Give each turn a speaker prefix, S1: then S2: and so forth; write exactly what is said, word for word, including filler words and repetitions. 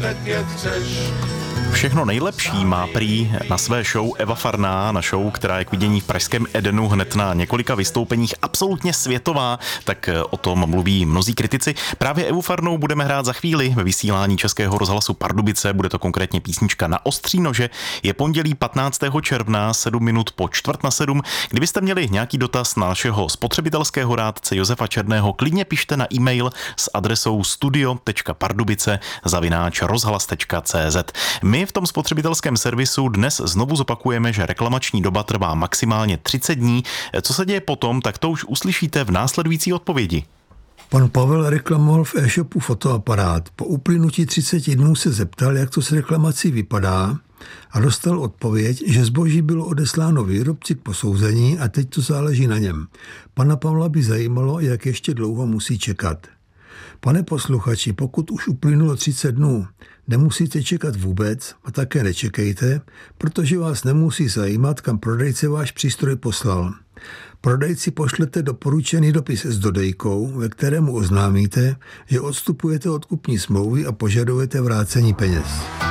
S1: hned jak chceš.
S2: Všechno nejlepší má prý na své show Eva Farná, na show, která je k vidění v pražském Edenu hned na několika vystoupeních absolutně světová, tak o tom mluví mnozí kritici. Právě Evu Farnou budeme hrát za chvíli ve vysílání Českého rozhlasu Pardubice, bude to konkrétně písnička Na ostří nože. Je pondělí patnáctého června, sedm minut po čtvrt na sedm. Kdybyste měli nějaký dotaz na našeho spotřebitelského rádce Josefa Černého, klidně pište na e-mail s adresou studio tečka pardubice zavináč rozhlas tečka cé zet. My v tom spotřebitelském servisu dnes znovu zopakujeme, že reklamační doba trvá maximálně třicet dní. Co se děje potom, tak to už uslyšíte v následující odpovědi.
S3: Pan Pavel reklamoval v e-shopu fotoaparát. Po uplynutí třiceti dnů se zeptal, jak to s reklamací vypadá, a dostal odpověď, že zboží bylo odesláno výrobci k posouzení a teď to záleží na něm. Pana Pavla by zajímalo, jak ještě dlouho musí čekat. Pane posluchači, pokud už uplynulo třicet dnů, nemusíte čekat vůbec a také nečekejte, protože vás nemusí zajímat, kam prodejce váš přístroj poslal. Prodejci pošlete doporučený dopis s dodejkou, ve kterému oznámíte, že odstupujete od kupní smlouvy a požadujete vrácení peněz.